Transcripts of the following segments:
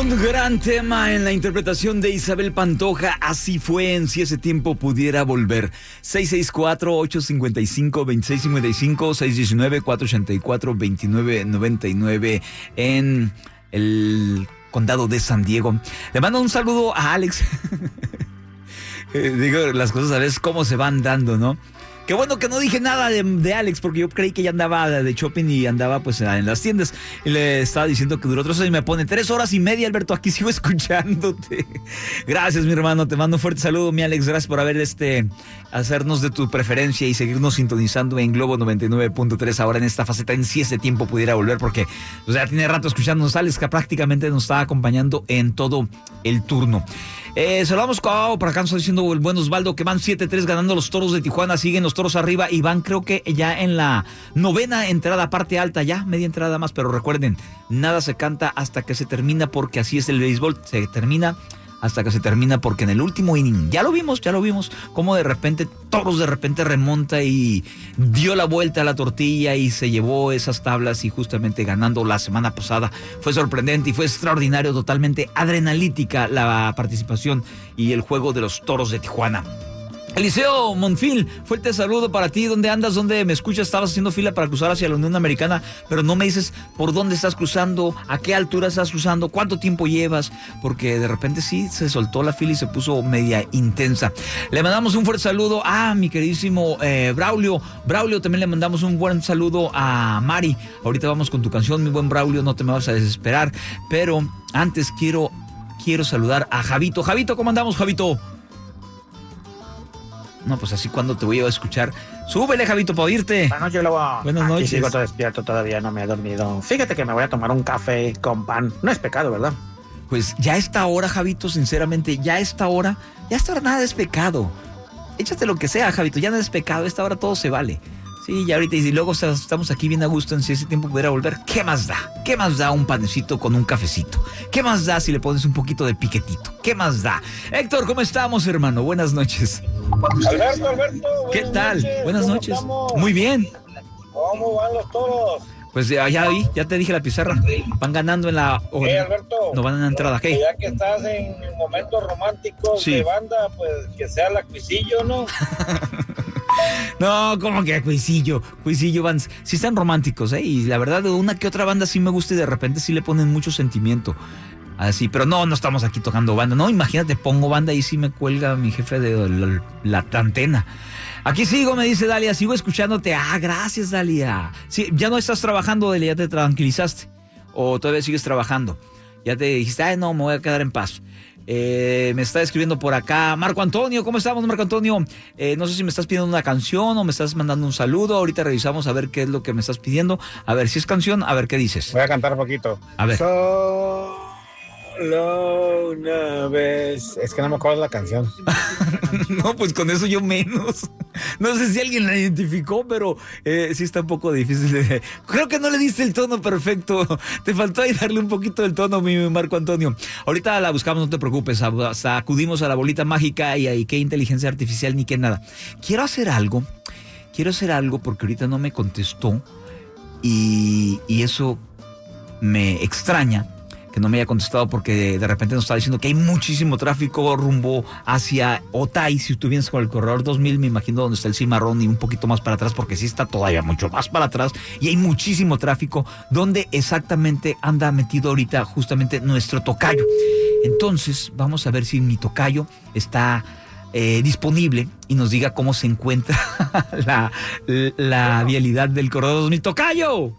Un gran tema en la interpretación de Isabel Pantoja. Así fue en Si ese tiempo pudiera volver. 664-855-2655, 619-484-2999 en el condado de San Diego. Le mando un saludo a Alex. Digo, las cosas a veces cómo se van dando, ¿no? Qué bueno que no dije nada de Alex, porque yo creí que ya andaba de shopping y andaba pues en las tiendas. Y le estaba diciendo que duró 3 horas y me pone 3 horas y media, Alberto, aquí sigo escuchándote. Gracias, mi hermano, te mando un fuerte saludo, mi Alex. Gracias por haber hacernos de tu preferencia y seguirnos sintonizando en Globo 99.3 ahora en esta faceta en Si ese tiempo pudiera volver, porque pues, ya tiene rato escuchándonos. Alex, que prácticamente nos está acompañando en todo el turno. Saludamos por acá, nos está diciendo el buen Osvaldo que van 7-3 ganando los Toros de Tijuana, siguen los Toros arriba y van creo que ya en la 9ª entrada, parte alta, ya media entrada más, pero recuerden, nada se canta hasta que se termina, porque así es el béisbol, se termina hasta que se termina, porque en el último inning, ya lo vimos, como de repente Toros remonta y dio la vuelta a la tortilla y se llevó esas tablas, y justamente ganando la semana pasada fue sorprendente y fue extraordinario, totalmente adrenalítica la participación y el juego de los Toros de Tijuana. Eliseo Monfil, fuerte saludo para ti. ¿Dónde andas? ¿Dónde me escuchas? Estabas haciendo fila para cruzar hacia la Unión Americana, pero no me dices por dónde estás cruzando, a qué altura estás cruzando, cuánto tiempo llevas, porque de repente sí se soltó la fila y se puso media intensa. Le mandamos un fuerte saludo a mi queridísimo Braulio. Braulio, también le mandamos un buen saludo a Mari. Ahorita vamos con tu canción, mi buen Braulio, no te me vas a desesperar, pero antes quiero saludar a Javito. Javito, ¿cómo andamos, Javito? No, pues así cuando te voy a escuchar. Súbele, Javito, para oírte. Buenas noches, Lobo. Buenas noches. Aquí sigo todo despierto, todavía no me he dormido. Fíjate que me voy a tomar un café con pan. No es pecado, ¿verdad? Pues ya a esta hora, Javito, sinceramente, ya a esta hora nada es pecado. Échate lo que sea, Javito, ya nada es pecado. A esta hora todo se vale. Sí, ya ahorita, y luego estamos aquí bien a gusto en Si ese tiempo pudiera volver. ¿Qué más da? ¿Qué más da un panecito con un cafecito? ¿Qué más da si le pones un poquito de piquetito? ¿Qué más da? Héctor, ¿cómo estamos, hermano? Buenas noches. Alberto. ¿Qué tal? Buenas noches. Muy bien. ¿Cómo van los Toros? Pues ya te dije la pizarra. Van ganando en la... Alberto. No van en la entrada, ¿qué? Ya que estás en momentos románticos de banda, pues que sea la Cuisillo, ¿no? No, ¿cómo que Cuisillo van? Sí están románticos, y la verdad, una que otra banda sí me gusta y de repente sí le ponen mucho sentimiento. Así, pero no estamos aquí tocando banda. No, imagínate, pongo banda y sí me cuelga mi jefe de la antena. Aquí sigo, me dice Dalia, sigo escuchándote. Ah, gracias, Dalia. Sí, ya no estás trabajando, Dalia, ya te tranquilizaste. O todavía sigues trabajando. Ya te dijiste, no, me voy a quedar en paz. Me está escribiendo por acá Marco Antonio. ¿Cómo estamos, Marco Antonio? No sé si me estás pidiendo una canción o me estás mandando un saludo. Ahorita revisamos a ver qué es lo que me estás pidiendo. A ver si es canción, a ver qué dices. Voy a cantar un poquito. A ver. Solo una vez. Es que no me acuerdo la canción. No, pues con eso yo menos. No sé si alguien la identificó, pero sí está un poco difícil. Creo que no le diste el tono perfecto. Te faltó ahí darle un poquito del tono, mi Marco Antonio. Ahorita la buscamos, no te preocupes. Acudimos a la bolita mágica y ahí qué inteligencia artificial ni qué nada. Quiero hacer algo porque ahorita no me contestó y eso me extraña que no me haya contestado, porque de repente nos está diciendo que hay muchísimo tráfico rumbo hacia Otay. Si tú vienes con el corredor 2000, me imagino donde está el Cimarrón y un poquito más para atrás, porque sí está todavía mucho más para atrás y hay muchísimo tráfico. ¿Dónde exactamente anda metido ahorita justamente nuestro tocayo? Entonces vamos a ver si mi tocayo está disponible y nos diga cómo se encuentra la vialidad del corredor 2000. ¡Tocayo!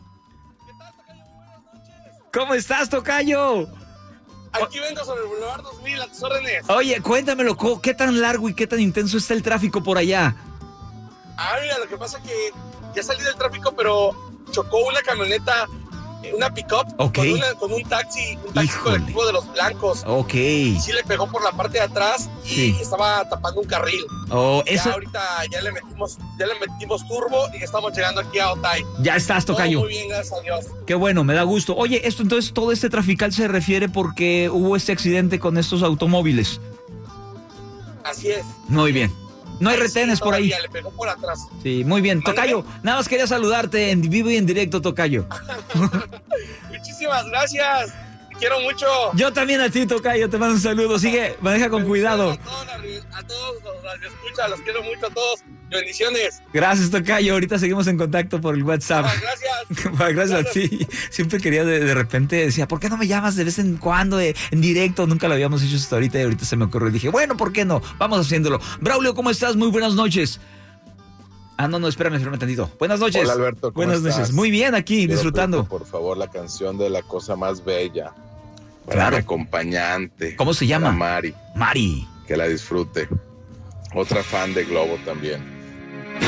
¿Cómo estás, tocayo? Aquí vengo sobre el Boulevard 2000, a tus órdenes. Oye, cuéntamelo, ¿qué tan largo y qué tan intenso está el tráfico por allá? Mira, lo que pasa es que ya salí del tráfico, pero chocó una camioneta, una pick-up, okay, con un taxi colectivo de los blancos. Ok. Y sí le pegó por la parte de atrás y estaba tapando un carril. Eso... Ahorita ya le metimos turbo y estamos llegando aquí a Otay. Ya estás, tocayo. Muy bien, gracias a Dios. Qué bueno, me da gusto. Oye, entonces todo este trafical se refiere porque hubo este accidente con estos automóviles. Así es. Muy bien. No hay retenes por ahí. Le pegó por atrás. Sí, muy bien. Tocayo, nada más quería saludarte en vivo y en directo, tocayo. Muchísimas gracias. Te quiero mucho. Yo también a ti, tocayo, te mando un saludo. Sigue, maneja con cuidado. A todos los escucha, los quiero mucho a todos. Bendiciones. Gracias, tocayo. Ahorita seguimos en contacto por el WhatsApp. Gracias. Gracias a ti. Siempre quería de repente, decía, ¿por qué no me llamas de vez en cuando en directo? Nunca lo habíamos hecho hasta ahorita y ahorita se me ocurrió. Y dije, bueno, ¿por qué no? Vamos haciéndolo. Braulio, ¿cómo estás? Muy buenas noches. No, espérame tantito. Buenas noches. Hola, Alberto, ¿cómo Buenas estás? noches. Muy bien aquí, Quiero disfrutando. pedirte, por favor, la canción de La Cosa Más Bella. Para Claro. mi acompañante. ¿Cómo se llama? Para Mari. Mari. Que la disfrute. Otra fan de Globo también.